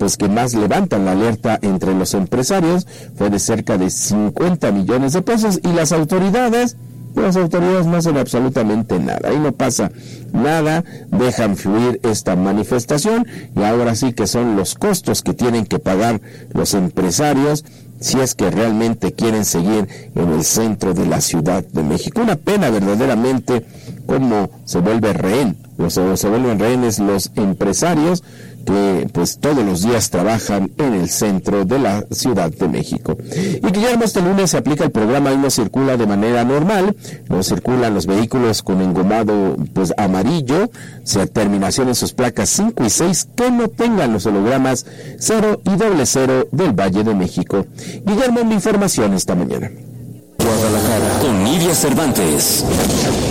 pues que más levantan la alerta entre los empresarios fue de cerca de 50 millones de pesos, y las autoridades no hacen absolutamente nada. Ahí no pasa nada, dejan fluir esta manifestación, y ahora sí que son los costos que tienen que pagar los empresarios si es que realmente quieren seguir en el centro de la Ciudad de México. Una pena verdaderamente cómo se vuelven rehenes los empresarios que pues todos los días trabajan en el centro de la Ciudad de México. Y Guillermo, este lunes se aplica el programa y no circula de manera normal, no circulan los vehículos con engomado pues amarillo, terminación en sus placas 5 y 6 que no tengan los hologramas 0 y 00 del Valle de México. Guillermo, mi información esta mañana. Guadalajara, con Nidia Cervantes.